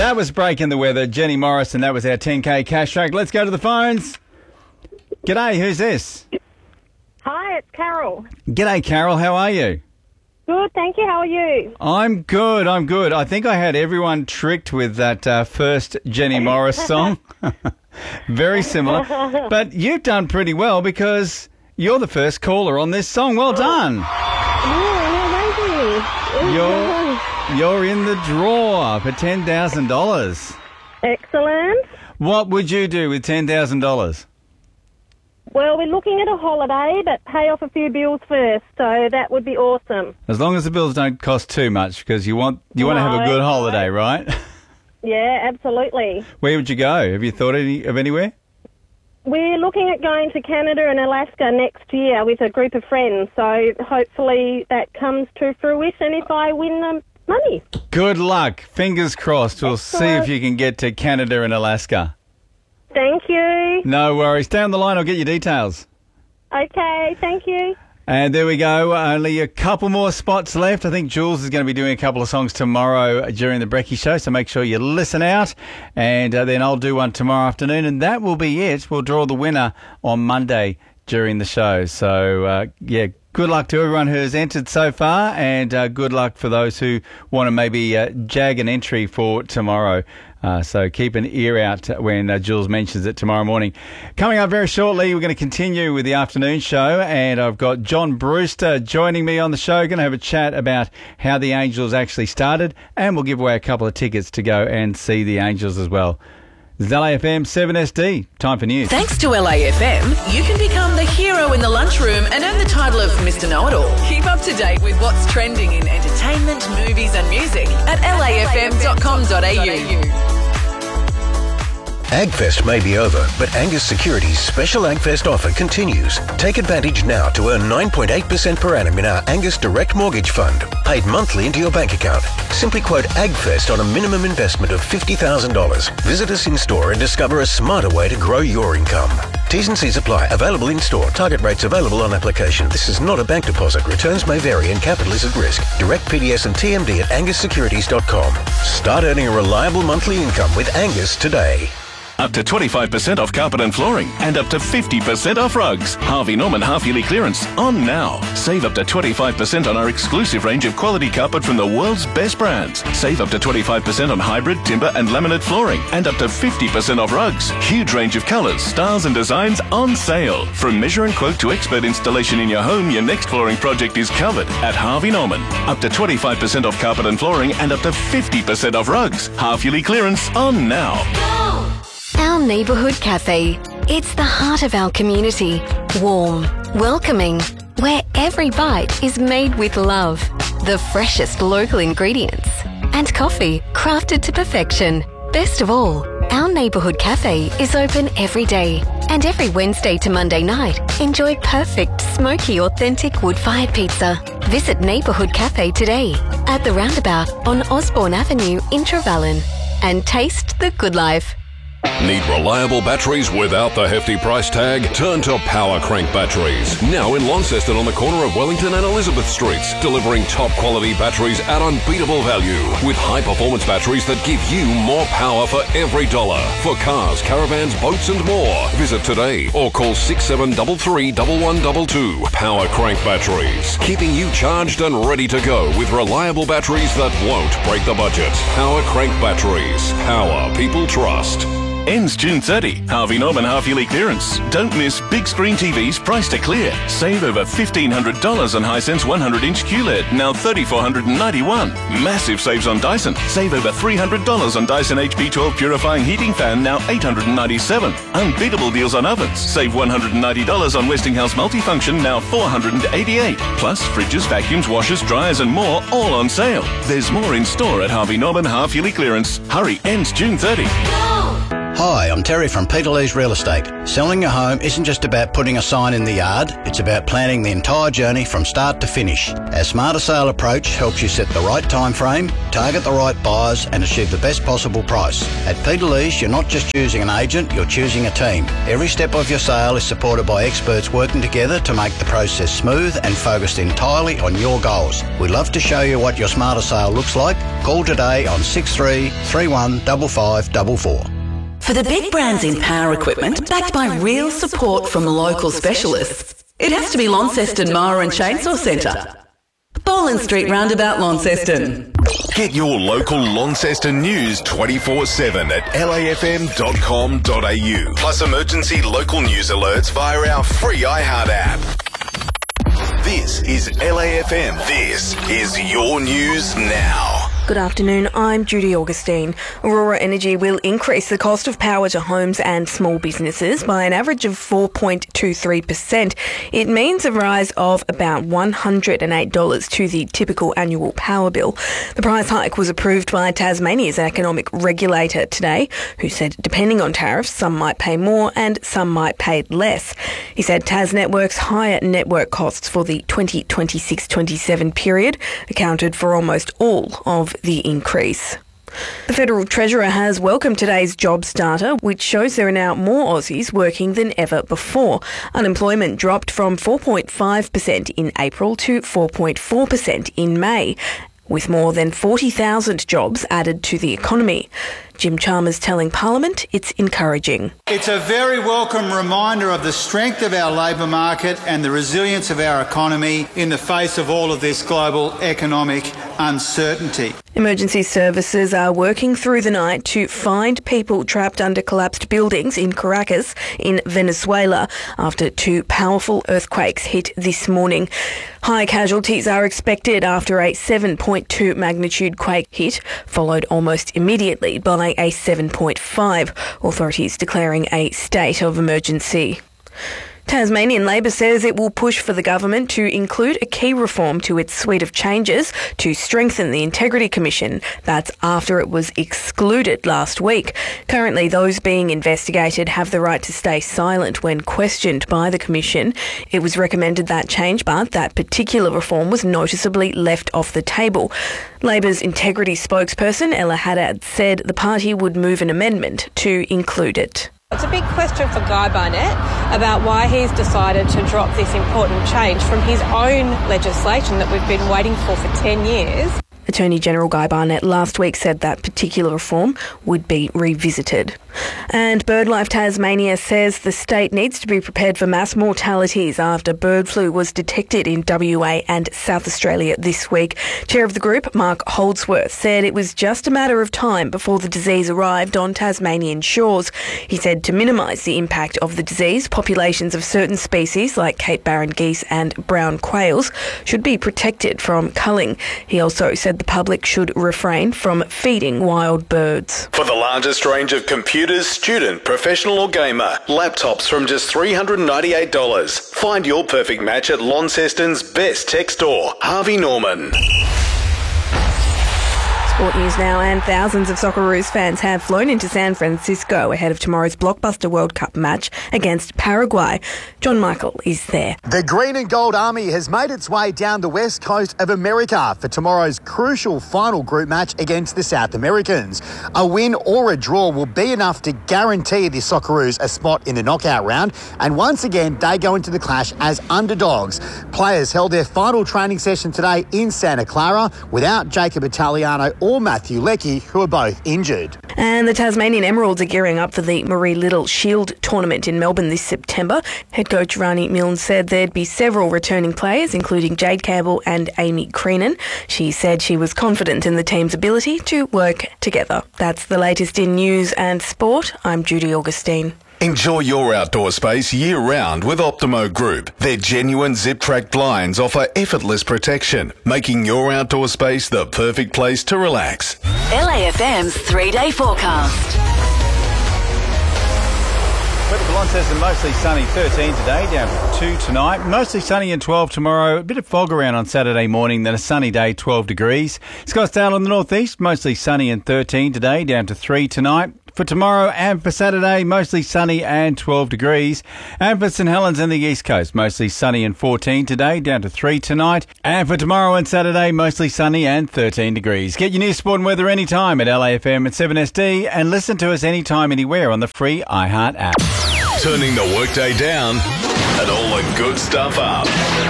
That was Breaking the Weather, Jenny Morris, and that was our 10K cash track. Let's go to the phones. G'day, who's this? Hi, it's Carol. G'day, Carol. How are you? Good, thank you. How are you? I'm good. I think I had everyone tricked with that first Jenny Morris song. Very similar. But you've done pretty well because you're the first caller on this song. Well done. You're in the draw for $10,000. Excellent. What would you do with $10,000? Well, we're looking at a holiday, but pay off a few bills first, so that would be awesome. As long as the bills don't cost too much, because you want to have a good holiday, right? Yeah, absolutely. Where would you go? Have you thought of anywhere? We're looking at going to Canada and Alaska next year with a group of friends, so hopefully that comes to fruition if I win the money. Good luck. Fingers crossed. We'll see if you can get to Canada and Alaska. Thank you. No worries. Stay on the line. I'll get your details. Okay, thank you. And there we go. Only a couple more spots left. I think Jules is going to be doing a couple of songs tomorrow during the Brekkie Show, so make sure you listen out. And then I'll do one tomorrow afternoon, and that will be it. We'll draw the winner on Monday during the show. So, good luck to everyone who has entered so far, and good luck for those who want to maybe jag an entry for tomorrow. So keep an ear out when Jules mentions it tomorrow morning. Coming up very shortly, we're going to continue with the afternoon show, and I've got John Brewster joining me on the show. Going to have a chat about how the Angels actually started, and we'll give away a couple of tickets to go and see the Angels as well. This is LAFM 7SD. Time for news. Thanks to LAFM, you can become the hero in the lunchroom and earn the title of Mr. Know-It-All. Keep up to date with what's trending in entertainment, movies and music at lafm.com.au. AgFest may be over, but Angus Securities' special AgFest offer continues. Take advantage now to earn 9.8% per annum in our Angus Direct Mortgage Fund, paid monthly into your bank account. Simply quote AgFest on a minimum investment of $50,000. Visit us in store and discover a smarter way to grow your income. T's and C's apply. Available in store. Target rates available on application. This is not a bank deposit. Returns may vary and capital is at risk. Direct PDS and TMD at angussecurities.com. Start earning a reliable monthly income with Angus today. Up to 25% off carpet and flooring and up to 50% off rugs. Harvey Norman half-yearly clearance on now. Save up to 25% on our exclusive range of quality carpet from the world's best brands. Save up to 25% on hybrid, timber and laminate flooring and up to 50% off rugs. Huge range of colours, styles and designs on sale. From measure and quote to expert installation in your home, your next flooring project is covered at Harvey Norman. Up to 25% off carpet and flooring and up to 50% off rugs. Half-yearly clearance on now. Our neighbourhood cafe. It's the heart of our community. Warm, welcoming, where every bite is made with love. The freshest local ingredients. And coffee crafted to perfection. Best of all, our neighbourhood cafe is open every day. And every Wednesday to Monday night, enjoy perfect, smoky, authentic wood-fired pizza. Visit Neighbourhood Cafe today at the roundabout on Osborne Avenue in Trevellyn. And taste the good life. Need reliable batteries without the hefty price tag? Turn to Power Crank Batteries. Now in Launceston on the corner of Wellington and Elizabeth Streets. Delivering top quality batteries at unbeatable value. With high performance batteries that give you more power for every dollar. For cars, caravans, boats and more. Visit today or call 6733 1122. Power Crank Batteries. Keeping you charged and ready to go with reliable batteries that won't break the budget. Power Crank Batteries. Power people trust. Ends June 30. Harvey Norman half-yearly clearance. Don't miss big screen TVs priced to clear. Save over $1,500 on Hisense 100-inch QLED, now $3,491. Massive saves on Dyson. Save over $300 on Dyson HP12 purifying heating fan, now $897. Unbeatable deals on ovens. Save $190 on Westinghouse multifunction, now $488. Plus fridges, vacuums, washers, dryers and more, all on sale. There's more in store at Harvey Norman half-yearly clearance. Hurry, ends June 30. Hi, I'm Terry from Peterlee's Real Estate. Selling your home isn't just about putting a sign in the yard, it's about planning the entire journey from start to finish. Our Smarter Sale approach helps you set the right time frame, target the right buyers and achieve the best possible price. At Peterlee's, you're not just choosing an agent, you're choosing a team. Every step of your sale is supported by experts working together to make the process smooth and focused entirely on your goals. We'd love to show you what your Smarter Sale looks like. Call today on 63 31 5544. For the big brands in power equipment, backed by real support from local specialists, it has to be Launceston Mower and Chainsaw Centre. Boland Street Roundabout, Launceston. Get your local Launceston news 24/7 at lafm.com.au. Plus emergency local news alerts via our free iHeart app. This is LAFM. This is your news now. Good afternoon, I'm Judy Augustine. Aurora Energy will increase the cost of power to homes and small businesses by an average of 4.23%. It means a rise of about $108 to the typical annual power bill. The price hike was approved by Tasmania's economic regulator today, who said depending on tariffs, some might pay more and some might pay less. He said Tasnetwork's higher network costs for the 2026-27 period accounted for almost all of the increase. The Federal Treasurer has welcomed today's job starter, which shows there are now more Aussies working than ever before. Unemployment dropped from 4.5% in April to 4.4% in May, with more than 40,000 jobs added to the economy. Jim Chalmers telling Parliament it's encouraging. It's a very welcome reminder of the strength of our labour market and the resilience of our economy in the face of all of this global economic uncertainty. Emergency services are working through the night to find people trapped under collapsed buildings in Caracas in Venezuela after two powerful earthquakes hit this morning. High casualties are expected after a 7.2 magnitude quake hit, followed almost immediately by a 7.5, authorities declaring a state of emergency. Tasmanian Labor says it will push for the government to include a key reform to its suite of changes to strengthen the Integrity Commission. That's after it was excluded last week. Currently, those being investigated have the right to stay silent when questioned by the Commission. It was recommended that change, but that particular reform was noticeably left off the table. Labor's Integrity spokesperson, Ella Haddad, said the party would move an amendment to include it. It's a big question for Guy Barnett about why he's decided to drop this important change from his own legislation that we've been waiting for 10 years. Attorney General Guy Barnett last week said that particular reform would be revisited. And BirdLife Tasmania says the state needs to be prepared for mass mortalities after bird flu was detected in WA and South Australia this week. Chair of the group, Mark Holdsworth, said it was just a matter of time before the disease arrived on Tasmanian shores. He said to minimise the impact of the disease, populations of certain species like Cape Barren geese and brown quails should be protected from culling. He also said the public should refrain from feeding wild birds. For the largest range of computers, student, professional or gamer, laptops from just $398. Find your perfect match at Launceston's best tech store, Harvey Norman. Sport news now, and thousands of Socceroos fans have flown into San Francisco ahead of tomorrow's blockbuster World Cup match against Paraguay. John Michael is there. The Green and Gold Army has made its way down the west coast of America for tomorrow's crucial final group match against the South Americans. A win or a draw will be enough to guarantee the Socceroos a spot in the knockout round, and once again they go into the clash as underdogs. Players held their final training session today in Santa Clara without Jacob Italiano or Matthew Leckie, who are both injured. And the Tasmanian Emeralds are gearing up for the Marie Little Shield tournament in Melbourne this September. Head coach Rani Milne said there'd be several returning players, including Jade Campbell and Amy Creenan. She said she was confident in the team's ability to work together. That's the latest in news and sport. I'm Judy Augustine. Enjoy your outdoor space year-round with Optimo Group. Their genuine zip-track blinds offer effortless protection, making your outdoor space the perfect place to relax. LAFM's 3-day forecast. Weather for Launceston, mostly sunny, 13 today, down to 2 tonight. Mostly sunny and 12 tomorrow. A bit of fog around on Saturday morning, then a sunny day, 12 degrees. Scottsdale on the northeast, mostly sunny and 13 today, down to 3 tonight. For tomorrow and for Saturday, mostly sunny and 12 degrees. And for St Helens and the East Coast, mostly sunny and 14 today, down to 3 tonight. And for tomorrow and Saturday, mostly sunny and 13 degrees. Get your news, sport and weather anytime at LAFM at 7SD and listen to us anytime, anywhere on the free iHeart app. Turning the workday down and all the good stuff up.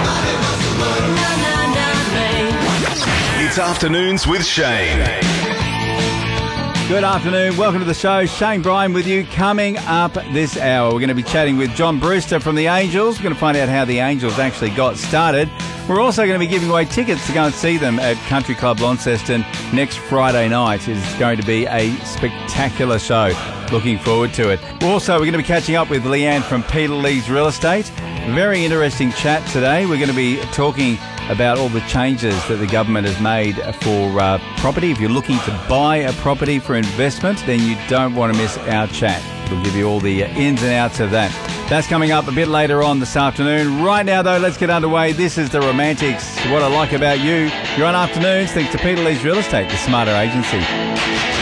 It's Afternoons with Shane. Good afternoon. Welcome to the show. Shane Bryan with you. Coming up this hour, we're going to be chatting with John Brewster from the Angels. We're going to find out how the Angels actually got started. We're also going to be giving away tickets to go and see them at Country Club Launceston next Friday night. It's going to be a spectacular show. Looking forward to it. Also, we're going to be catching up with Leanne from Peter Lee's Real Estate. Very interesting chat today. We're going to be talking about all the changes that the government has made for property. If you're looking to buy a property for investment, then you don't want to miss our chat. We'll give you all the ins and outs of that. That's coming up a bit later on this afternoon. Right now, though, let's get underway. This is The Romantics. What I Like About You. You're on Afternoons thanks to Peter Lee's Real Estate, the smarter agency.